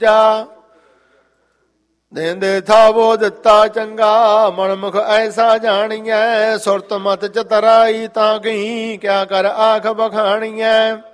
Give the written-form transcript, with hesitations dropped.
ਦੇਂਦੇ ਥਾਵੋ ਦਿੱਤਾ ਚੰਗਾ, ਮਨਮੁਖ ਐਸਾ ਜਾਣੀਐ। ਸੁਰਤ ਮਤ ਚਤਰਾਈ ਤਾਂ ਕਹੀਂ, ਕਿਆ ਕਰ ਆਖ ਬਖਾਣੀਐ।